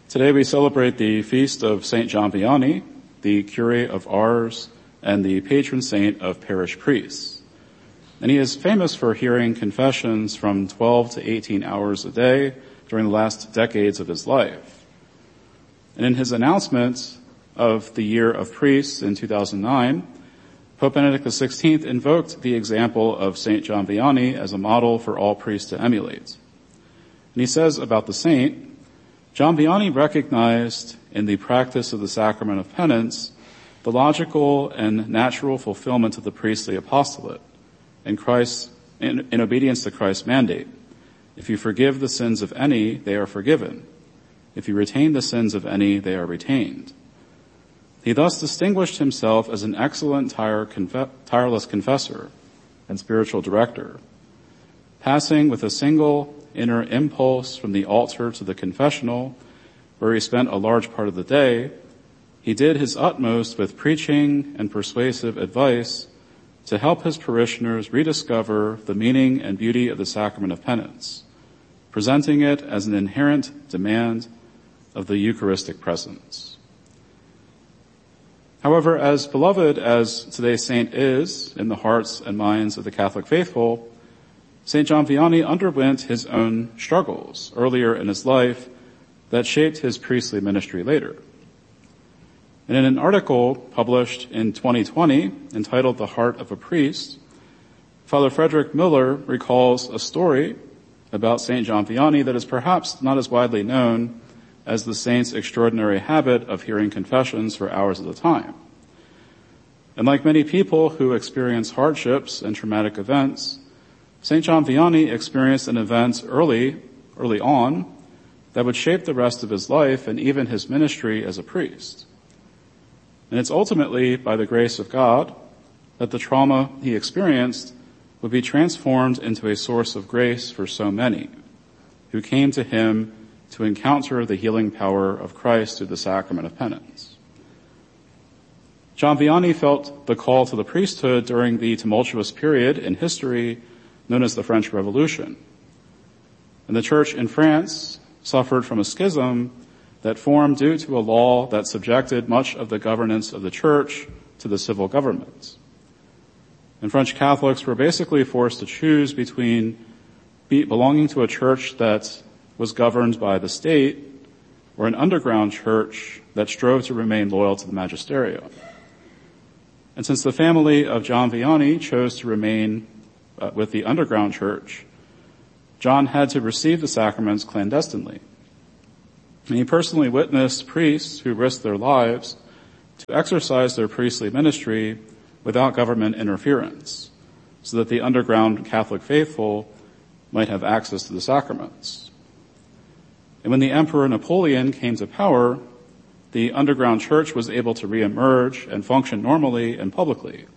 Today we celebrate the feast of Saint John Vianney, the Curé of Ars and the patron saint of parish priests. And he is famous for hearing confessions from 12 to 18 hours a day during the last decades of his life. And in his announcement of the Year of Priests in 2009, Pope Benedict XVI invoked the example of Saint John Vianney as a model for all priests to emulate. And he says about the saint, John Vianney recognized in the practice of the sacrament of penance the logical and natural fulfillment of the priestly apostolate in obedience to Christ's mandate. If you forgive the sins of any, they are forgiven. If you retain the sins of any, they are retained. He thus distinguished himself as an excellent tireless confessor and spiritual director, passing with a single inner impulse from the altar to the confessional, where he spent a large part of the day. He did his utmost with preaching and persuasive advice to help his parishioners rediscover the meaning and beauty of the sacrament of penance, presenting it as an inherent demand of the Eucharistic presence. However, as beloved as today's saint is in the hearts and minds of the Catholic faithful, St. John Vianney underwent his own struggles earlier in his life that shaped his priestly ministry later. And in an article published in 2020 entitled The Heart of a Priest, Father Frederick Miller recalls a story about St. John Vianney that is perhaps not as widely known as the saint's extraordinary habit of hearing confessions for hours at a time. And like many people who experience hardships and traumatic events, St. John Vianney experienced an event early on that would shape the rest of his life and even his ministry as a priest. And it's ultimately by the grace of God that the trauma he experienced would be transformed into a source of grace for so many who came to him to encounter the healing power of Christ through the sacrament of penance. John Vianney felt the call to the priesthood during the tumultuous period in history known as the French Revolution. And the church in France suffered from a schism that formed due to a law that subjected much of the governance of the church to the civil government. And French Catholics were basically forced to choose between belonging to a church that was governed by the state or an underground church that strove to remain loyal to the magisterium. And since the family of John Vianney chose to remain with the underground church, John had to receive the sacraments clandestinely. And he personally witnessed priests who risked their lives to exercise their priestly ministry without government interference, so that the underground Catholic faithful might have access to the sacraments. And when the Emperor Napoleon came to power, the underground church was able to reemerge and function normally and publicly.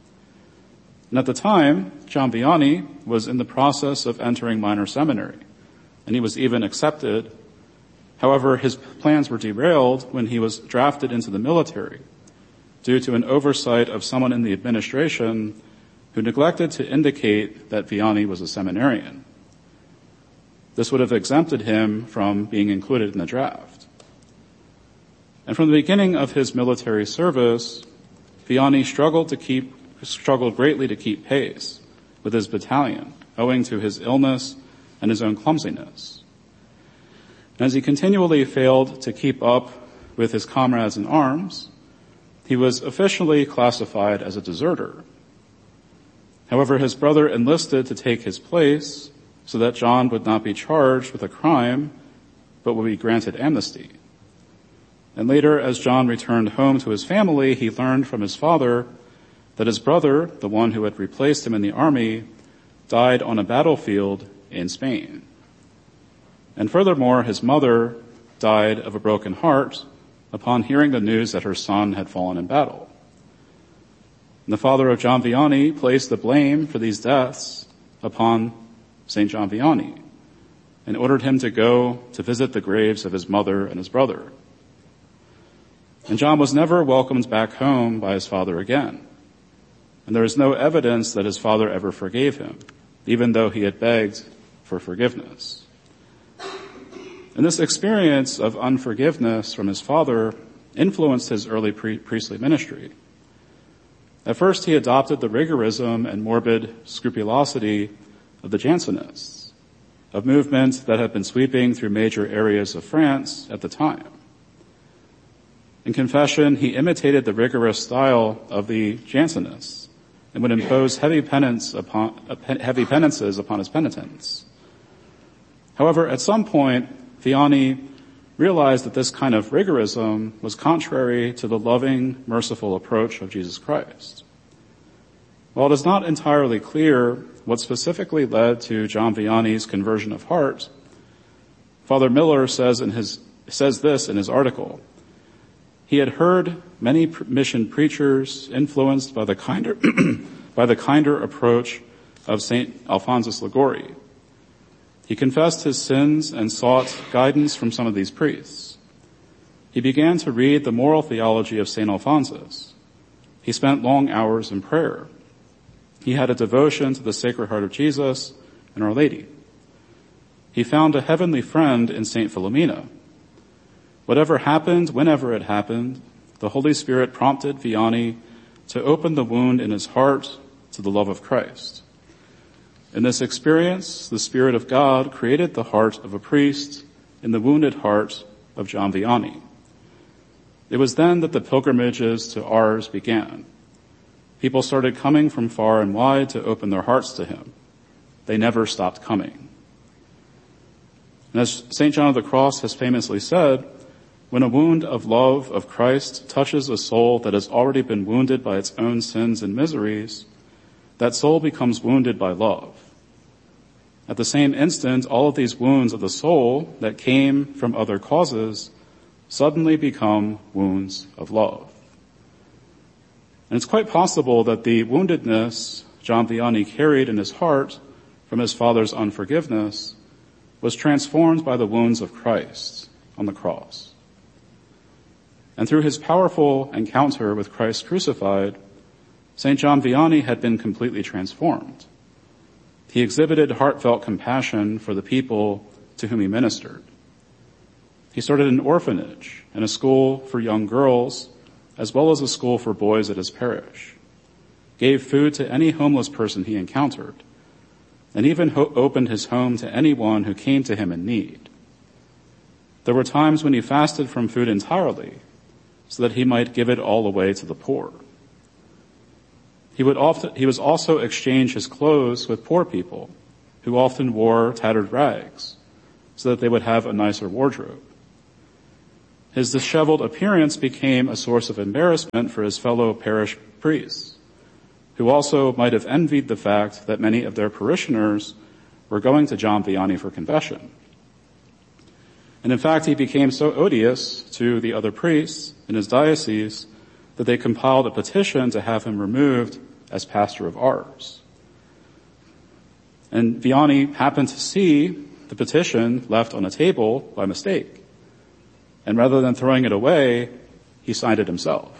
And at the time, John Vianney was in the process of entering minor seminary, and he was even accepted. However, his plans were derailed when he was drafted into the military due to an oversight of someone in the administration who neglected to indicate that Vianney was a seminarian. This would have exempted him from being included in the draft. And from the beginning of his military service, Vianney struggled greatly to keep pace with his battalion, owing to his illness and his own clumsiness. And as he continually failed to keep up with his comrades in arms, he was officially classified as a deserter. However, his brother enlisted to take his place so that John would not be charged with a crime, but would be granted amnesty. And later, as John returned home to his family, he learned from his father that his brother, the one who had replaced him in the army, died on a battlefield in Spain. And furthermore, his mother died of a broken heart upon hearing the news that her son had fallen in battle. And the father of John Vianney placed the blame for these deaths upon St. John Vianney and ordered him to go to visit the graves of his mother and his brother. And John was never welcomed back home by his father again. And there is no evidence that his father ever forgave him, even though he had begged for forgiveness. And this experience of unforgiveness from his father influenced his early priestly ministry. At first, he adopted the rigorism and morbid scrupulosity of the Jansenists, a movement that had been sweeping through major areas of France at the time. In confession, he imitated the rigorous style of the Jansenists and would impose heavy penances upon his penitents. However, at some point, Vianney realized that this kind of rigorism was contrary to the loving, merciful approach of Jesus Christ. While it is not entirely clear what specifically led to John Vianney's conversion of heart, Father Miller says this in his article. He had heard many mission preachers influenced by the kinder, by the kinder approach of St. Alphonsus Liguori. He confessed his sins and sought guidance from some of these priests. He began to read the moral theology of St. Alphonsus. He spent long hours in prayer. He had a devotion to the Sacred Heart of Jesus and Our Lady. He found a heavenly friend in St. Philomena. Whatever happened, whenever it happened, the Holy Spirit prompted Vianney to open the wound in his heart to the love of Christ. In this experience, the Spirit of God created the heart of a priest in the wounded heart of John Vianney. It was then that the pilgrimages to Ars began. People started coming from far and wide to open their hearts to him. They never stopped coming. And as St. John of the Cross has famously said, when a wound of love of Christ touches a soul that has already been wounded by its own sins and miseries, that soul becomes wounded by love. At the same instant, all of these wounds of the soul that came from other causes suddenly become wounds of love. And it's quite possible that the woundedness John Vianney carried in his heart from his father's unforgiveness was transformed by the wounds of Christ on the cross. And through his powerful encounter with Christ crucified, St. John Vianney had been completely transformed. He exhibited heartfelt compassion for the people to whom he ministered. He started an orphanage and a school for young girls, as well as a school for boys at his parish, gave food to any homeless person he encountered, and even opened his home to anyone who came to him in need. There were times when he fasted from food entirely, so that he might give it all away to the poor. He would also exchange his clothes with poor people who often wore tattered rags so that they would have a nicer wardrobe. His disheveled appearance became a source of embarrassment for his fellow parish priests, who also might have envied the fact that many of their parishioners were going to John Vianney for confession. And in fact, he became so odious to the other priests in his diocese that they compiled a petition to have him removed as pastor of Ars. And Vianney happened to see the petition left on a table by mistake. And rather than throwing it away, he signed it himself.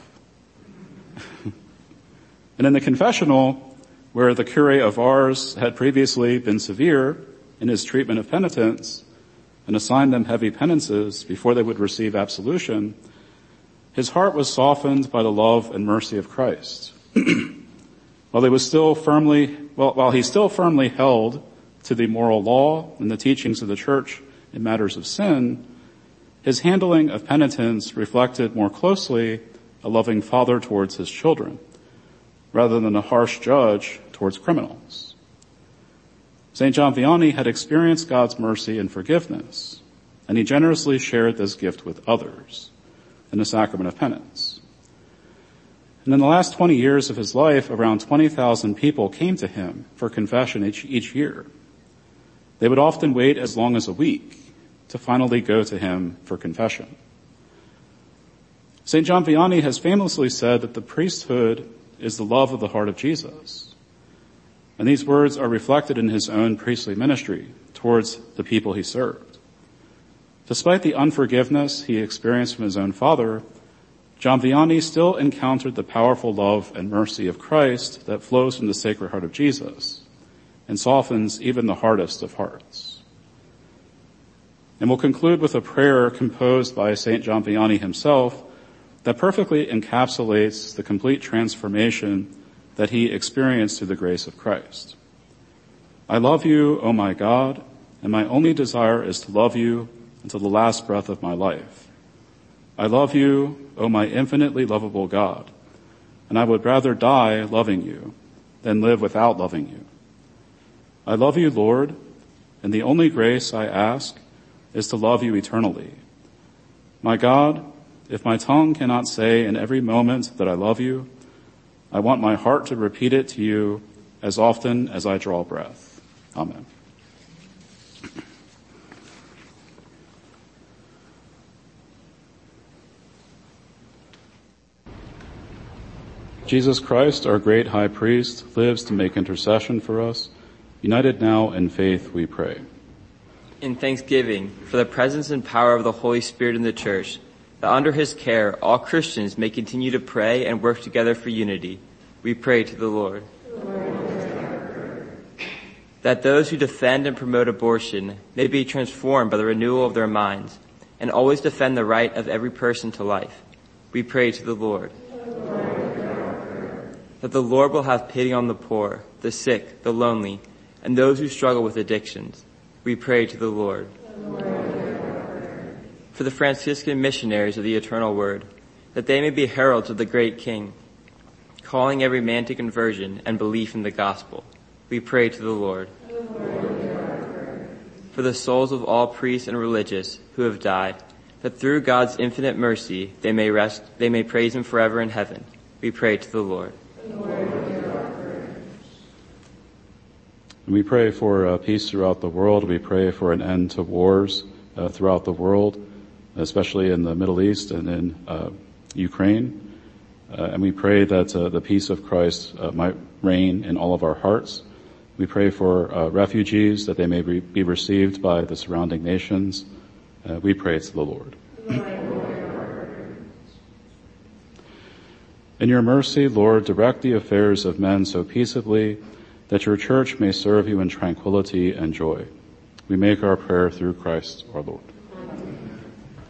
And in the confessional, where the cure of Ars had previously been severe in his treatment of penitents and assigned them heavy penances before they would receive absolution, his heart was softened by the love and mercy of Christ. While he still firmly held to the moral law and the teachings of the church in matters of sin, his handling of penitence reflected more closely a loving father towards his children, rather than a harsh judge towards criminals. St. John Vianney had experienced God's mercy and forgiveness, and he generously shared this gift with others in the sacrament of penance. And in the last 20 years of his life, around 20,000 people came to him for confession each year. They would often wait as long as a week to finally go to him for confession. St. John Vianney has famously said that the priesthood is the love of the heart of Jesus. And these words are reflected in his own priestly ministry towards the people he served. Despite the unforgiveness he experienced from his own father, John Vianney still encountered the powerful love and mercy of Christ that flows from the Sacred Heart of Jesus and softens even the hardest of hearts. And we'll conclude with a prayer composed by St. John Vianney himself that perfectly encapsulates the complete transformation that he experienced through the grace of Christ. I love you, O my God, and my only desire is to love you until the last breath of my life. I love you, O my infinitely lovable God, and I would rather die loving you than live without loving you. I love you, Lord, and the only grace I ask is to love you eternally. My God, if my tongue cannot say in every moment that I love you, I want my heart to repeat it to you as often as I draw breath. Amen. Jesus Christ, our great high priest, lives to make intercession for us. United now in faith, we pray. In thanksgiving for the presence and power of the Holy Spirit in the Church, that under his care all Christians may continue to pray and work together for unity, we pray to the Lord. That those who defend and promote abortion may be transformed by the renewal of their minds and always defend the right of every person to life, we pray to the Lord. That the Lord will have pity on the poor, the sick, the lonely, and those who struggle with addictions, we pray to the Lord. For the Franciscan missionaries of the eternal word, that they may be heralds of the great King, calling every man to conversion and belief in the gospel, we pray to the Lord. For the souls of all priests and religious who have died, that through God's infinite mercy they may praise him forever in heaven, we pray to the Lord. And we pray for peace throughout the world. We pray for an end to wars throughout the world, especially in the Middle East and in Ukraine. And we pray that the peace of Christ might reign in all of our hearts. We pray for refugees, that they may be received by the surrounding nations. We pray to the Lord. In your mercy, Lord, direct the affairs of men so peaceably that your church may serve you in tranquility and joy. We make our prayer through Christ our Lord.